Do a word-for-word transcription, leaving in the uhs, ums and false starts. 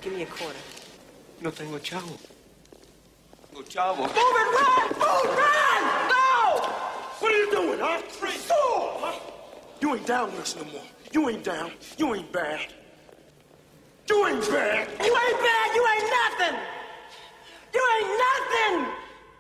Give me a quarter. No tengo chavo. Tengo chavo. Move it, run! Move, run! No! What are you doing, huh? Fool! Huh? You ain't down with us no more. You ain't down. You ain't bad. You ain't bad.